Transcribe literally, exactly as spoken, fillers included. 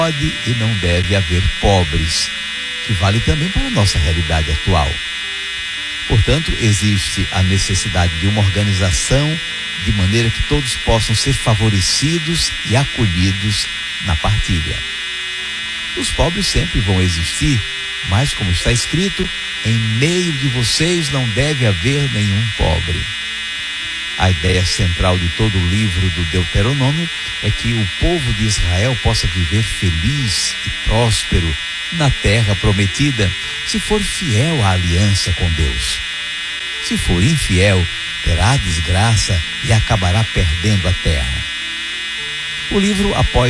pode e não deve haver pobres, que vale também para a nossa realidade atual. Portanto, existe a necessidade de uma organização de maneira que todos possam ser favorecidos e acolhidos na partilha. Os pobres sempre vão existir, mas como está escrito, em meio de vocês não deve haver nenhum pobre. A ideia central de todo o livro do Deuteronômio é que o povo de Israel possa viver feliz e próspero na terra prometida, se for fiel à aliança com Deus. Se for infiel, terá desgraça e acabará perdendo a terra. O livro apoia